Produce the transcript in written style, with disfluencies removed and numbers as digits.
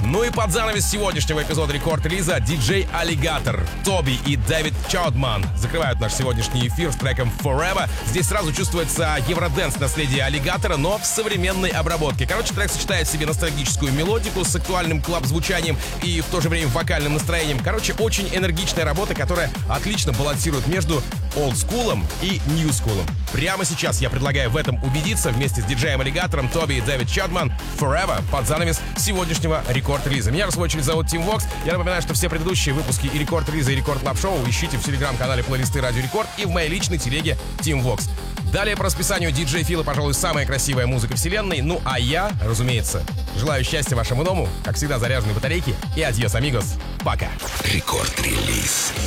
Ну и под занавес сегодняшнего эпизода рекорд-релиза диджей Alligator, Тоби и Дэвид Чаудман закрывают наш сегодняшний эфир с треком Forever. Здесь сразу чувствуется евроденс наследия Аллигатора, но в современной обработке. Короче, трек сочетает в себе ностальгическую мелодику с актуальным клаб-звучанием и в то же время вокальным настроением. Короче, очень энергичная работа, которая отлично балансирует между олдскулом и ньюскулом. Прямо сейчас я предлагаю в этом убедиться вместе с диджеем Аллигатором, Тоби и Дэвид Чаудман. Forever под занавес сегодняшнего рекорд-релиза. Меня, в свою очередь, зовут Тим Вокс. Я напоминаю, что все предыдущие выпуски и рекорд-релиза, и рекорд-клаб-шоу ищите в телеграм-канале плейлисты Радио Рекорд и в моей личной телеге Тим Вокс. Далее по расписанию диджей Фила, пожалуй, самая красивая музыка вселенной. Ну а я, разумеется, желаю счастья вашему дому, как всегда, заряженной батарейки. И адьос, амигос. Пока. Рекорд-релиз.